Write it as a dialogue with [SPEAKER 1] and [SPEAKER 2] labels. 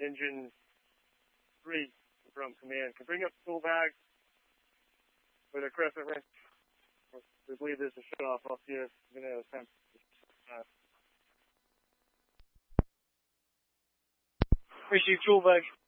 [SPEAKER 1] Engine 3 from command. Can bring up the tool bag with a crescent wrench. We believe this is shut off. I'll see you in a time. Receive tool bag.